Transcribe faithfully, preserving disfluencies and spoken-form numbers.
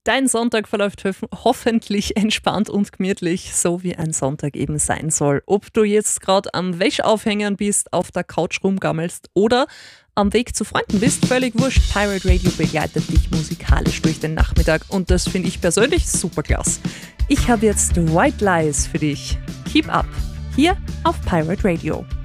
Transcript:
Dein Sonntag verläuft hof- hoffentlich entspannt und gemütlich, so wie ein Sonntag eben sein soll. Ob du jetzt gerade am Wäscheaufhängern bist, auf der Couch rumgammelst oder am Weg zu Freunden bist, völlig wurscht. Pirate Radio begleitet dich musikalisch durch den Nachmittag und das finde ich persönlich super klasse. Ich habe jetzt White Lies für dich. Keep up. Hier auf Pirate Radio.